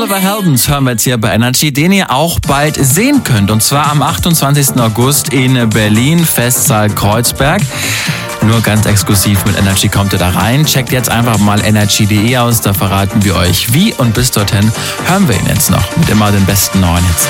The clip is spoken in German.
Oliver Heldens hören wir jetzt hier bei Energy, den ihr auch bald sehen könnt. Und zwar am 28. August in Berlin, Festsaal Kreuzberg. Nur ganz exklusiv mit Energy kommt ihr da rein. Checkt jetzt einfach mal energy.de aus, da verraten wir euch wie. Und bis dorthin hören wir ihn jetzt noch mit immer den besten neuen Hits.